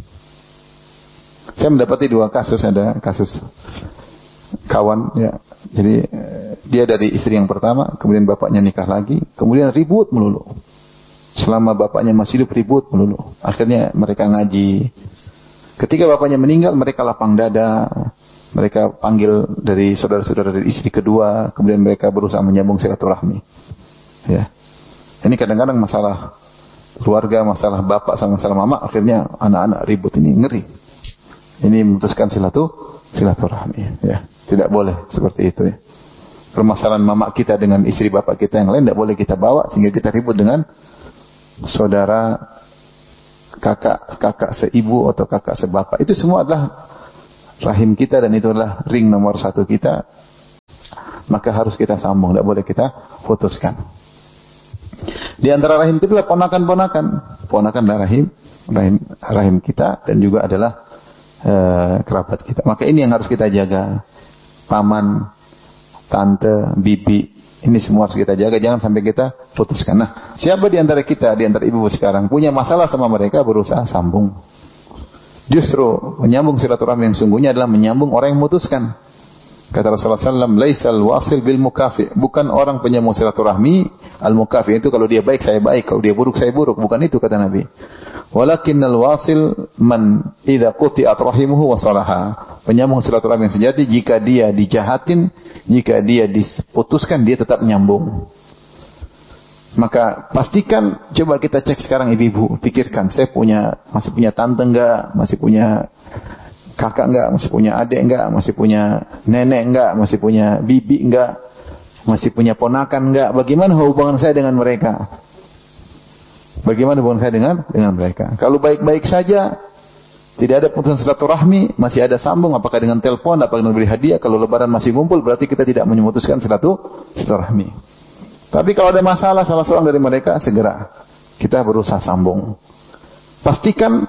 Saya mendapati 2 kasus, ada kasus kawan ya. Jadi dia dari istri yang pertama, kemudian bapaknya nikah lagi, kemudian ribut melulu. Selama bapaknya masih hidup ribut melulu. Akhirnya mereka ngaji. Ketika bapaknya meninggal, mereka lapang dada. Mereka panggil dari saudara-saudara dari istri kedua, kemudian mereka berusaha menyambung silaturahmi. Ya. Ini kadang-kadang masalah keluarga, masalah bapak sama masalah mama, akhirnya anak-anak ribut, ini ngeri. Ini memutuskan silaturahmi. Ya. Tidak boleh seperti itu ya. Permasalahan mama kita dengan istri bapak kita yang lain tidak boleh kita bawa sehingga kita ribut dengan saudara kakak seibu atau kakak sebapak. Itu semua adalah rahim kita dan itu adalah ring nomor 1 kita. Maka harus kita sambung, tidak boleh kita putuskan. Di antara rahim kita adalah ponakan-ponakan. Ponakan adalah rahim kita dan juga adalah kerabat kita. Maka ini yang harus kita jaga. Paman, tante, bibi, ini semua harus kita jaga, jangan sampai kita putuskan. Nah, siapa di antara kita, di antara ibu sekarang punya masalah sama mereka, berusaha sambung. Justru menyambung silaturahmi yang sungguhnya adalah menyambung orang yang memutuskan. Kata Rasulullah SAW, laisal wasil bil mukafi. Bukan orang penyambung silaturahmi, al mukafi itu kalau dia baik saya baik, kalau dia buruk saya buruk. Bukan itu kata Nabi. Walakinnal wasil man idza quti'at rahimuhu wa salaha. Penyambung silaturahmi yang sejati jika dia dijahatin, jika dia diputuskan, dia tetap nyambung. Maka pastikan, coba kita cek sekarang ibu-ibu, pikirkan, saya masih punya tante enggak, masih punya kakak enggak, masih punya adik enggak, masih punya nenek enggak, masih punya bibi enggak, masih punya ponakan enggak, bagaimana hubungan saya dengan mereka? Bagaimana hubungan saya dengan mereka? Kalau baik-baik saja, tidak ada putusan silaturahmi, masih ada sambung, apakah dengan telepon, apakah dengan beri hadiah, kalau lebaran masih ngumpul, berarti kita tidak memutuskan silaturahmi. Tapi kalau ada masalah salah seorang dari mereka, segera kita berusaha sambung. Pastikan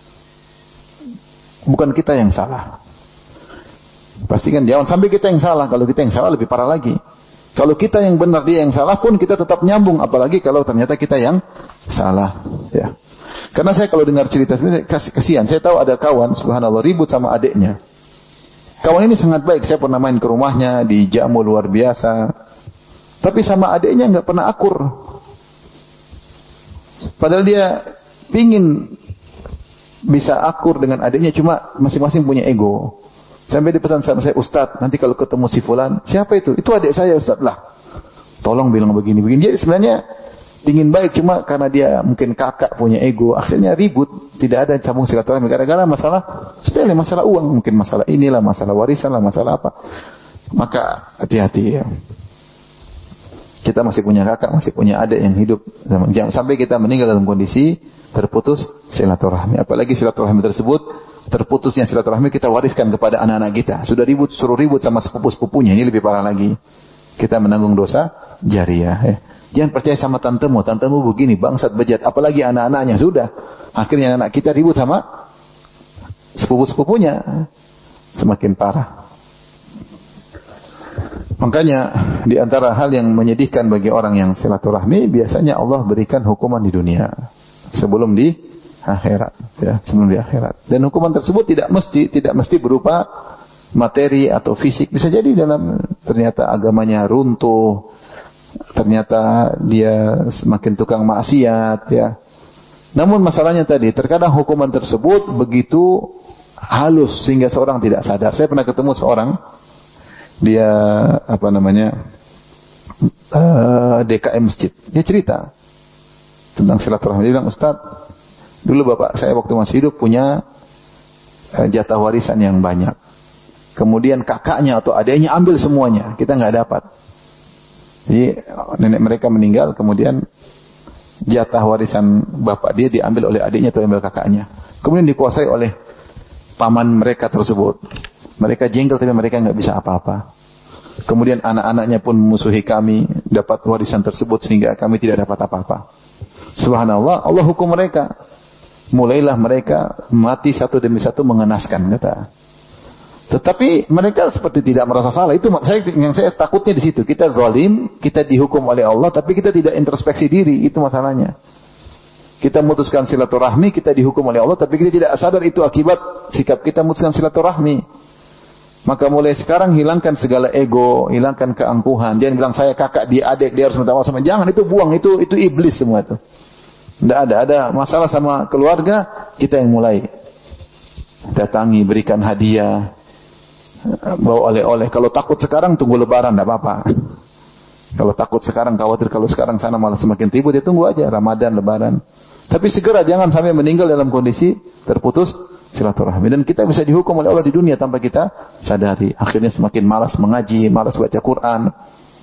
bukan kita yang salah. Pastikan jangan sampai kita yang salah. Kalau kita yang salah lebih parah lagi. Kalau kita yang benar dia yang salah pun kita tetap nyambung, apalagi kalau ternyata kita yang salah. Ya. Karena saya kalau dengar cerita ini kasihan. Saya tahu ada kawan, subhanallah, ribut sama adiknya. Kawan ini sangat baik. Saya pernah main ke rumahnya, dijamu luar biasa. Tapi sama adiknya nggak pernah akur. Padahal dia pingin bisa akur dengan adiknya, cuma masing-masing punya ego. Sampai dipesan sama saya, Ustadz, nanti kalau ketemu si fulan, siapa itu? Itu adik saya, Ustadz. Lah, tolong bilang begini-begini. Dia sebenarnya ingin baik, cuma karena dia mungkin kakak punya ego, akhirnya ribut. Tidak ada sambung silaturahmi. Gara-gara masalah sepele, masalah uang. Mungkin masalah inilah, masalah warisan lah, masalah apa. Maka hati-hati ya. Kita masih punya kakak, masih punya adik yang hidup. Jangan sampai kita meninggal dalam kondisi terputus silaturahmi. Apalagi silaturahmi tersebut, terputusnya silaturahmi kita wariskan kepada anak-anak kita. Sudah suruh ribut sama sepupu-sepupunya. Ini lebih parah lagi. Kita menanggung dosa jariah. Ya. Jangan percaya sama tantemu begini, bangsat bejat. Apalagi anak-anaknya. Sudah. Akhirnya anak kita ribut sama sepupu-sepupunya. Semakin parah. Makanya di antara hal yang menyedihkan bagi orang yang silaturahmi, biasanya Allah berikan hukuman di dunia sebelum di akhirat, ya, sebelum di akhirat. Dan hukuman tersebut tidak mesti berupa materi atau fisik. Bisa jadi dalam ternyata agamanya runtuh, ternyata dia semakin tukang maksiat, ya. Namun masalahnya tadi, terkadang hukuman tersebut begitu halus sehingga seorang tidak sadar. Saya pernah ketemu seorang, dia DKM masjid. Dia cerita tentang silaturahmi. Dia bilang, Ustaz, dulu bapak saya waktu masih hidup punya jatah warisan yang banyak. Kemudian kakaknya atau adiknya ambil semuanya. Kita nggak dapat. Jadi nenek mereka meninggal, kemudian jatah warisan bapak dia diambil oleh adiknya atau ambil kakaknya. Kemudian dikuasai oleh paman mereka tersebut. Mereka jengkel tapi mereka nggak bisa apa-apa. Kemudian anak-anaknya pun memusuhi kami, dapat warisan tersebut sehingga kami tidak dapat apa-apa. Subhanallah, Allah hukum mereka. Mulailah mereka mati satu demi satu mengenaskan, kata. Tetapi mereka seperti tidak merasa salah. Itu yang saya takutnya di situ. Kita zalim, kita dihukum oleh Allah, tapi kita tidak introspeksi diri. Itu masalahnya. Kita memutuskan silaturahmi, kita dihukum oleh Allah, tapi kita tidak sadar itu akibat sikap kita memutuskan silaturahmi. Maka mulai sekarang hilangkan segala ego, hilangkan keangkuhan. Jangan bilang saya kakak, dia adik, dia harus minta maaf sama. Jangan, itu buang, itu iblis semua itu. Tidak ada masalah sama keluarga, kita yang mulai. Datangi, berikan hadiah, bawa oleh-oleh. Kalau takut sekarang tunggu lebaran, tidak apa-apa. Kalau takut sekarang, khawatir kalau sekarang sana malah semakin ribut, ya tunggu aja Ramadan, lebaran. Tapi segera, jangan sampai meninggal dalam kondisi terputus silaturahmi. Dan kita bisa dihukum oleh Allah di dunia tanpa kita sadari. Akhirnya semakin malas mengaji, malas baca Quran.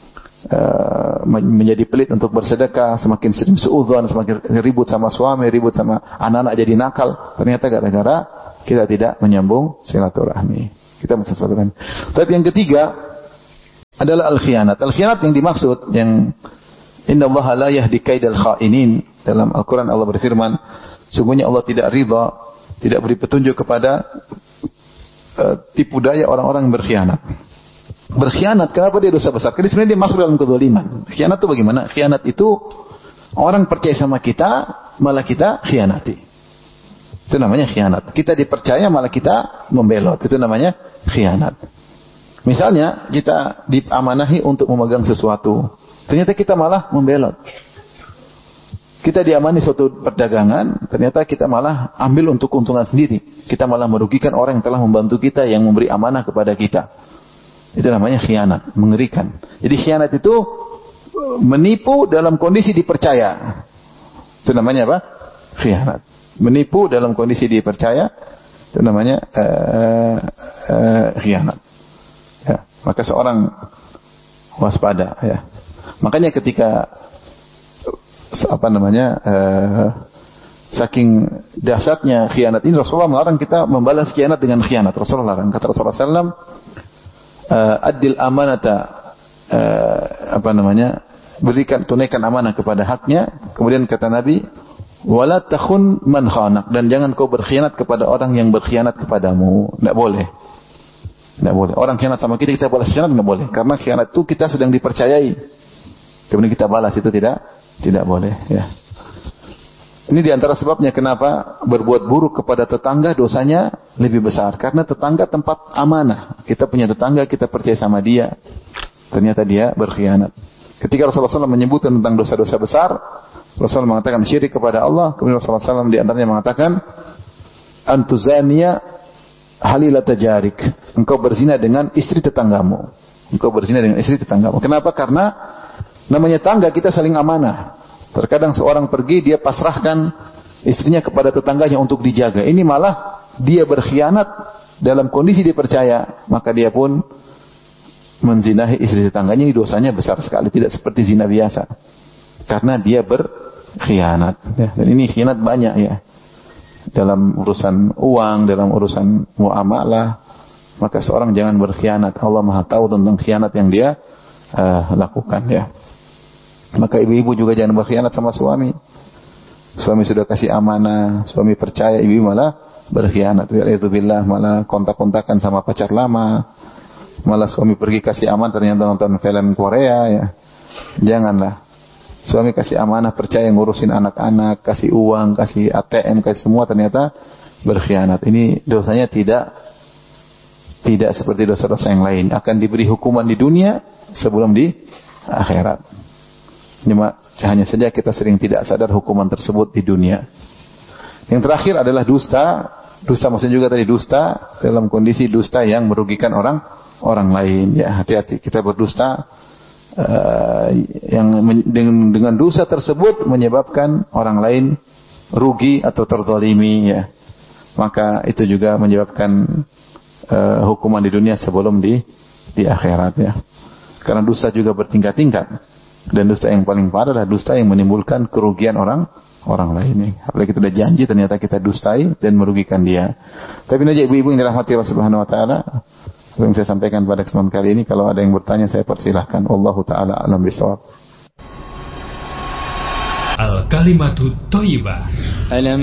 menjadi pelit untuk bersedekah, semakin sering suudzon, semakin ribut sama suami, ribut sama anak-anak, jadi nakal. Ternyata gara-gara kita tidak menyambung silaturahmi. Kita silaturahmi. Tapi yang ketiga adalah al-khianat. Al-khianat yang dimaksud, yang innallaha la yahdi kaidal kha'inin. Dalam Al-Quran Allah berfirman, sungguhnya Allah tidak ridha, tidak beri petunjuk kepada tipu daya orang-orang yang berkhianat. Berkhianat, kenapa dia dosa besar? Karena sebenarnya dia masuk dalam kezaliman. Khianat itu bagaimana? Khianat itu orang percaya sama kita, malah kita khianati. Itu namanya khianat. Kita dipercaya, malah kita membelot. Itu namanya khianat. Misalnya, kita diamanahi untuk memegang sesuatu. Ternyata kita malah membelot. Kita diamani suatu perdagangan, ternyata kita malah ambil untuk keuntungan sendiri. Kita malah merugikan orang yang telah membantu kita, yang memberi amanah kepada kita. Itu namanya khianat, mengerikan. Jadi khianat itu menipu dalam kondisi dipercaya. Itu namanya apa? Khianat. Menipu dalam kondisi dipercaya, itu namanya khianat. Ya, maka seorang waspada. Ya. Makanya ketika saking dahsyatnya khianat ini, Rasulullah melarang kita membalas khianat dengan khianat. Rasulullah larang. Kata Rasulullah SAW, adil amanata, tunaikan amanah kepada haknya. Kemudian kata Nabi, wala takhun man khanak, dan jangan kau berkhianat kepada orang yang berkhianat kepadamu. Tidak boleh. Tidak boleh. Orang khianat sama kita balas khianat, tidak boleh. Karena khianat itu kita sedang dipercayai. Kemudian kita balas, itu tidak boleh. Ya. Ini diantara sebabnya kenapa berbuat buruk kepada tetangga dosanya lebih besar. Karena tetangga tempat amanah. Kita punya tetangga, kita percaya sama dia. Ternyata dia berkhianat. Ketika Rasulullah SAW menyebutkan tentang dosa-dosa besar, Rasulullah mengatakan syirik kepada Allah. Kemudian Rasulullah SAW diantaranya mengatakan, antuzania halilata jarik. Engkau berzina dengan istri tetanggamu. Engkau berzina dengan istri tetanggamu. Kenapa? Karena namanya tangga, kita saling amanah. Terkadang seorang pergi, dia pasrahkan istrinya kepada tetangganya untuk dijaga. Ini malah dia berkhianat dalam kondisi dipercaya. Maka dia pun menzinahi istri tetangganya. Ini dosanya besar sekali. Tidak seperti zina biasa. Karena dia berkhianat. Ya, dan ini khianat banyak ya. Dalam urusan uang, dalam urusan muamalah. Maka seorang jangan berkhianat. Allah Maha tahu tentang khianat yang dia lakukan ya. Maka ibu-ibu juga jangan berkhianat sama suami. Suami sudah kasih amanah, suami percaya, ibu malah berkhianat. Wa'alaikumsalam, malah kontak-kontakan sama pacar lama. Malah suami pergi kasih amanah, ternyata nonton film Korea ya. Janganlah. Suami kasih amanah, percaya ngurusin anak-anak, kasih uang, kasih ATM, kasih semua, ternyata berkhianat. Ini dosanya tidak seperti dosa-dosa yang lain. Akan diberi hukuman di dunia sebelum di akhirat. Hanya saja kita sering tidak sadar hukuman tersebut di dunia. Yang terakhir adalah dusta. Dusta maksudnya juga tadi dusta dalam kondisi dusta yang merugikan orang lain. Ya, hati-hati kita berdusta yang dengan dusta tersebut menyebabkan orang lain rugi atau terzalimi ya. Maka itu juga menyebabkan hukuman di dunia sebelum di akhirat ya. Karena dusta juga bertingkat-tingkat. Dan dusta yang paling parah adalah dusta yang menimbulkan kerugian orang lain. Apalagi kita sudah janji, ternyata kita dustai dan merugikan dia. Tapi ini aja ibu-ibu yang dirahmati Allah Subhanahu Wa Taala, yang saya sampaikan pada kesempatan kali ini. Kalau ada yang bertanya, saya persilahkan. Wallahu Taala a'lam bishawab. Al-Kalimatu Thayyibah.